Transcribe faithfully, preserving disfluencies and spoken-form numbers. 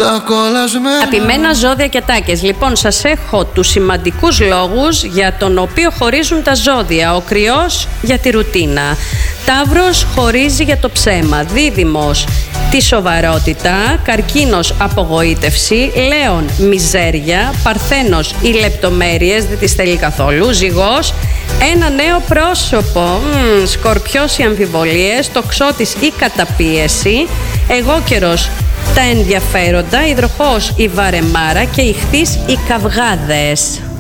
τα κολλασμένα. Αγαπημένα ζώδια και τάκες. Λοιπόν, σας έχω τους σημαντικούς λόγους για τον οποίο χωρίζουν τα ζώδια. Ο Κρυός για τη ρουτίνα. Ταύρος χωρίζει για το ψέμα. Δίδυμος τη σοβαρότητα. Καρκίνος απογοήτευση. Λέων μιζέρια. Παρθένος οι λεπτομέρειες, δεν τις θέλει καθόλου. Ζυγός ένα νέο πρόσωπο. Μ, Σκορπιός οι αμφιβολίες. Τοξότης η καταπίεση. Εγώκερος τα ενδιαφέροντα. Υδροχόος η βαρεμάρα και Ιχθύς οι καυγάδες.